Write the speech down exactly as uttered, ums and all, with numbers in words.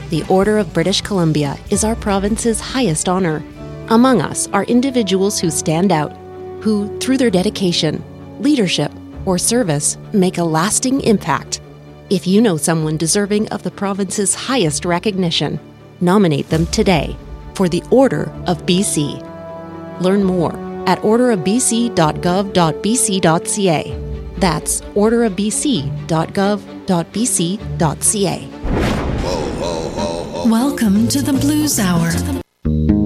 The Order of British Columbia is our province's highest honor. Among us are individuals who stand out, who, through their dedication, leadership, or service, make a lasting impact. If you know someone deserving of the province's highest recognition, nominate them today for the Order of B C. Learn more at order of b c dot gov dot b c dot c a. That's order of b c dot gov dot b c dot c a. Welcome to the Blues Hour.